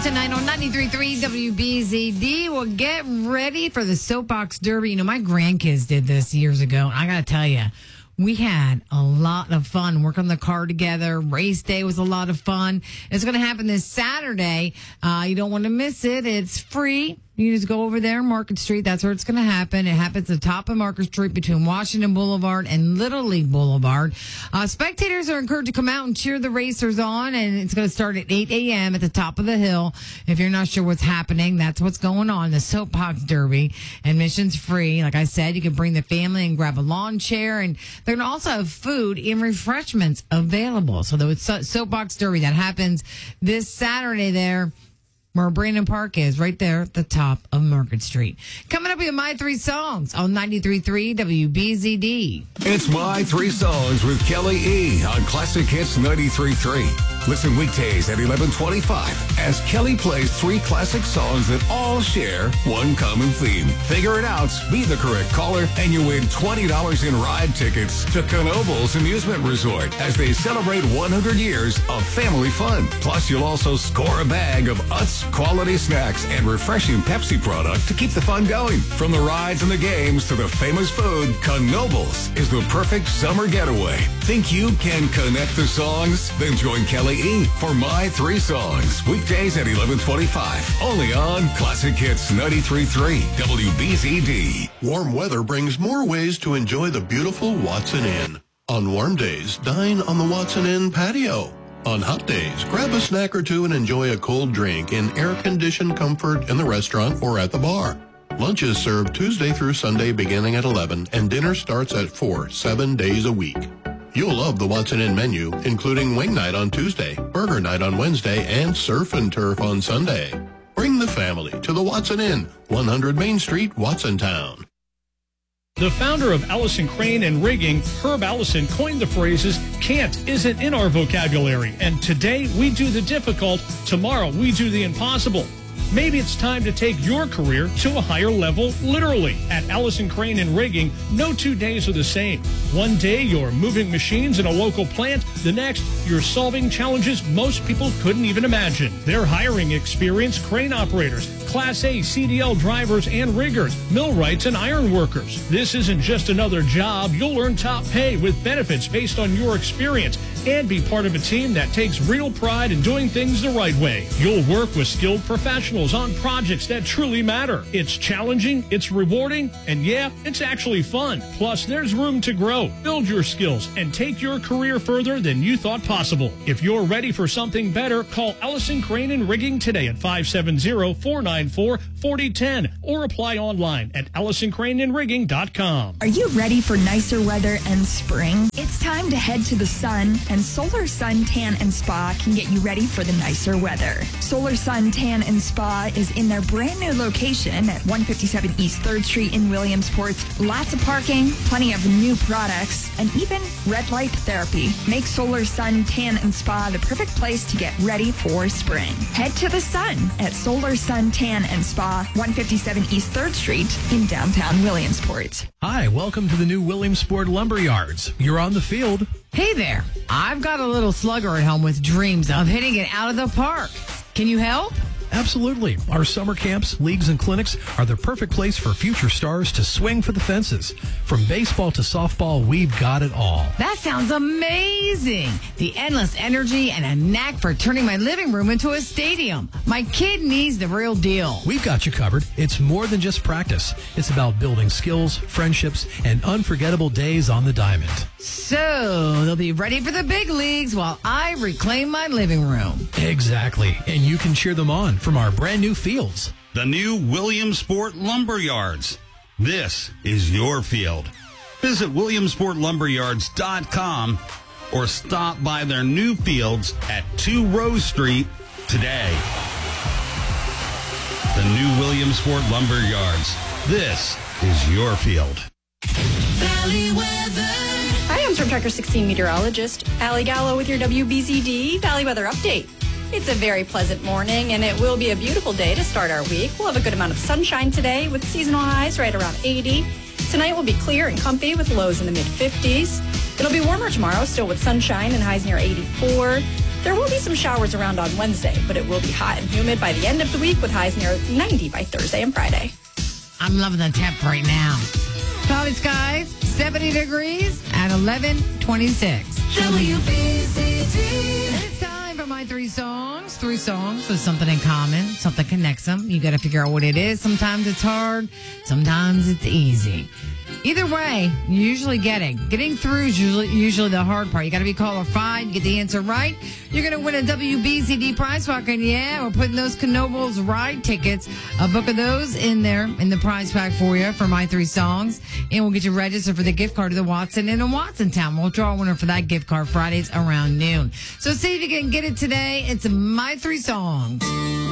tonight on 93.3 WBZD. Well, get ready for the Soapbox Derby. You know, my grandkids did this years ago. I got to tell you, we had a lot of fun working on the car together. Race day was a lot of fun. It's going to happen this Saturday. You don't want to miss it. It's free. You just go over there, Market Street. That's where it's going to happen. It happens at the top of Market Street between Washington Boulevard and Little League Boulevard. Spectators are encouraged to come out and cheer the racers on, and it's going to start at 8 a.m. at the top of the hill. If you're not sure what's happening, that's what's going on. The Soapbox Derby. Admission's free. Like I said, you can bring the family and grab a lawn chair, and they're going to also have food and refreshments available. So the Soapbox Derby, that happens this Saturday there, where Brandon Park is, right there at the top of Market Street. Coming up, we have My Three Songs on 93.3 WBZD. It's My Three Songs with Kelly E. on Classic Hits 93.3. Listen weekdays at 11:25 as Kelly plays three classic songs that all share one common theme. Figure it out, be the correct caller, and you win $20 in ride tickets to Knoebels Amusement Resort as they celebrate 100 years of family fun. Plus, you'll also score a bag of Utz quality snacks and refreshing Pepsi product to keep the fun going. From the rides and the games to the famous food, Knoebels is the perfect summer getaway. Think you can connect the songs? Then join Kelly E. for My Three Songs. Weekdays at 11:25. Only on Classic Hits 93.3 WBZD. Warm weather brings more ways to enjoy the beautiful Watson Inn. On warm days, dine on the Watson Inn patio. On hot days, grab a snack or two and enjoy a cold drink in air-conditioned comfort in the restaurant or at the bar. Lunch is served Tuesday through Sunday beginning at 11, and dinner starts at 4, 7 days a week. You'll love the Watson Inn menu, including wing night on Tuesday, burger night on Wednesday, and surf and turf on Sunday. Bring the family to the Watson Inn, 100 Main Street, Watsontown. The founder of Allison Crane and Rigging, Herb Allison, coined the phrases, "can't isn't in our vocabulary," and today we do the difficult, tomorrow we do the impossible. Maybe it's time to take your career to a higher level, literally. At Allison Crane and Rigging, no 2 days are the same. One day you're moving machines in a local plant. The next, you're solving challenges most people couldn't even imagine. They're hiring experienced crane operators, Class A CDL drivers and riggers, millwrights and iron workers. This isn't just another job. You'll earn top pay with benefits based on your experience and be part of a team that takes real pride in doing things the right way. You'll work with skilled professionals on projects that truly matter. It's challenging, it's rewarding, and yeah, it's actually fun. Plus, there's room to grow, build your skills, and take your career further than you thought possible. If you're ready for something better, call Allison Crane and Rigging today at 570-494-4010 or apply online at AllisonCraneandRigging.com. Are you ready for nicer weather and spring? It's time to head to the sun, and Solar Sun Tan and Spa can get you ready for the nicer weather. Solar Sun Tan and Spa is in their brand new location at 157 East 3rd Street in Williamsport. Lots of parking, plenty of new products, and even red light therapy. Make Solar Sun Tan and Spa the perfect place to get ready for spring. Head to the sun at Solar Sun Tan and Spa, 157 East 3rd Street in downtown Williamsport. Hi, welcome to the new Williamsport Lumberyards. You're on the field. Hey there. I've got a little slugger at home with dreams of hitting it out of the park. Can you help? Absolutely. Our summer camps, leagues, and clinics are the perfect place for future stars to swing for the fences. From baseball to softball, we've got it all. That sounds amazing. The endless energy and a knack for turning my living room into a stadium. My kid needs the real deal. We've got you covered. It's more than just practice. It's about building skills, friendships, and unforgettable days on the diamond. So they'll be ready for the big leagues while I reclaim my living room. Exactly. And you can cheer them on from our brand new fields. The new Williamsport Lumberyards. This is your field. Visit WilliamsportLumberyards.com or stop by their new fields at 2 Rose Street today. The new Williamsport Lumberyards. This is your field. Valley weather. Hi, I'm Storm Tracker 16 meteorologist Allie Gallo with your WBZD Valley Weather Update. It's a very pleasant morning, and it will be a beautiful day to start our week. We'll have a good amount of sunshine today with seasonal highs right around 80. Tonight will be clear and comfy with lows in the mid-50s. It'll be warmer tomorrow, still with sunshine and highs near 84. There will be some showers around on Wednesday, but it will be hot and humid by the end of the week with highs near 90 by Thursday and Friday. I'm loving the temp right now. Cloudy skies, 70 degrees at 11:26. It's time for my 3 songs. 3 songs with something in common. Something connects them. You got to figure out what it is. Sometimes it's hard. Sometimes it's easy. Either way, you usually get it. Getting through is usually the hard part. You got to be caller 5, get the answer right. You're going to win a WBZD prize pack. And yeah, we're putting those Knoebels ride tickets, a book of those in there in the prize pack for you for my 3 songs. And we'll get you registered for the gift card to the Watson Inn in Watsontown. We'll draw a winner for that gift card Fridays around noon. So see if you can get it today. It's my 3 songs.